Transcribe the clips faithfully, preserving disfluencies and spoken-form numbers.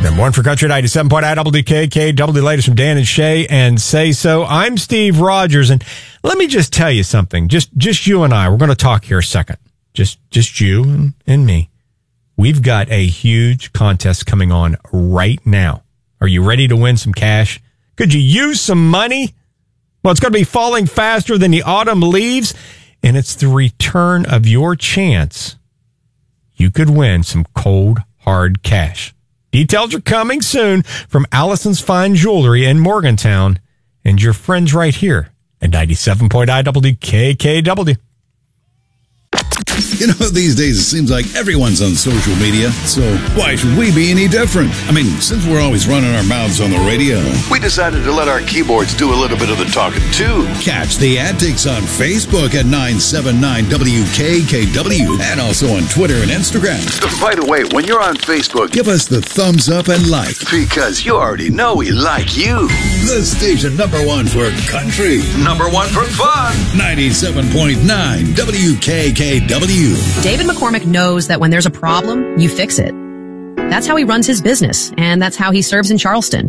Number one for Country ninety-seven point nine W K K W, latest from Dan and Shay and Say So. I'm Steve Rogers, and let me just tell you something. Just just you and I, we're going to talk here a second. Just just you and, and me. We've got a huge contest coming on right now. Are you ready to win some cash? Could you use some money? Well, it's going to be falling faster than the autumn leaves, and it's the return of your chance. You could win some cold, hard cash. Details are coming soon from Allison's Fine Jewelry in Morgantown and your friends right here at ninety-seven point nine W K K W. You know, these days it seems like everyone's on social media, so why should we be any different? I mean, since we're always running our mouths on the radio. We decided to let our keyboards do a little bit of the talking, too. Catch the antics on Facebook at nine seven nine W K K W and also on Twitter and Instagram. By the way, when you're on Facebook, give us the thumbs up and like. Because you already know we like you. The station number one for country. Number one for fun. ninety-seven point nine W K K W. David McCormick knows that when there's a problem, you fix it. That's how he runs his business, and that's how he serves in Charleston.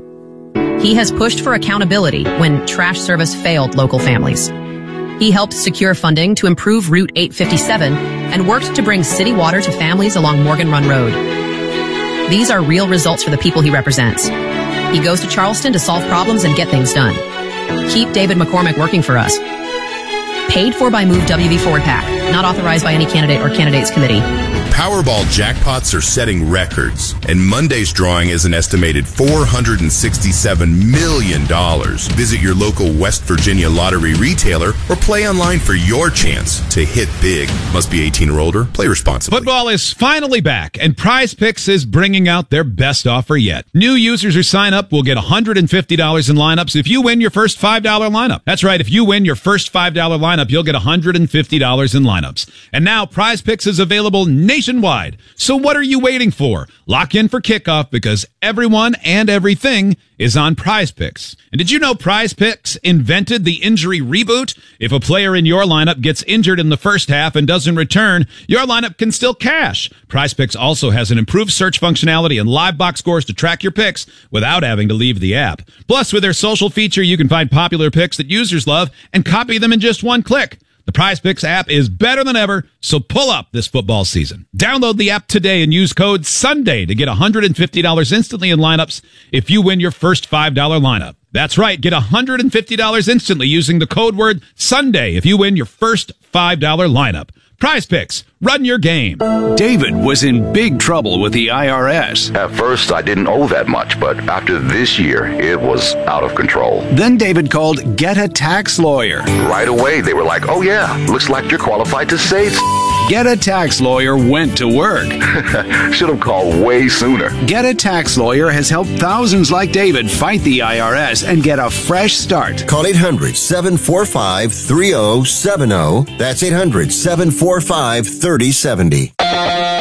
He has pushed for accountability when trash service failed local families. He helped secure funding to improve Route eight fifty-seven and worked to bring city water to families along Morgan Run Road. These are real results for the people he represents. He goes to Charleston to solve problems and get things done. Keep David McCormick working for us. Paid for by Move W V Forward PAC. Not authorized by any candidate or candidates committee. Powerball jackpots are setting records, and Monday's drawing is an estimated four hundred sixty-seven million dollars. Visit your local West Virginia lottery retailer or play online for your chance to hit big. Must be eighteen or older. Play responsibly. Football is finally back, and Prize Picks is bringing out their best offer yet. New users who sign up will get one hundred fifty dollars in lineups if you win your first five dollar lineup. That's right. If you win your first five dollar lineup, you'll get one hundred fifty dollars in lineups. And now Prize Picks is available nationwide. Nationwide. So what are you waiting for? Lock in for kickoff because everyone and everything is on Prize Picks. And did you know Prize Picks invented the injury reboot? If a player in your lineup gets injured in the first half and doesn't return, your lineup can still cash. Prize Picks also has an improved search functionality and live box scores to track your picks without having to leave the app. Plus, with their social feature, you can find popular picks that users love and copy them in just one click. The Prize Picks app is better than ever, so pull up this football season. Download the app today and use code SUNDAY to get one hundred fifty dollars instantly in lineups if you win your first five dollar lineup. That's right, get one hundred fifty dollars instantly using the code word SUNDAY if you win your first five dollar lineup. Prize Picks, run your game. David was in big trouble with the I R S. At first, I didn't owe that much, but after this year, it was out of control. Then David called Get a Tax Lawyer. Right away, they were like, oh yeah, looks like you're qualified to save. Get a Tax Lawyer went to work. Should have called way sooner. Get a Tax Lawyer has helped thousands like David fight the I R S and get a fresh start. Call eight hundred, seven four five, three oh seven oh. That's eight hundred, seven four five, three oh seven oh.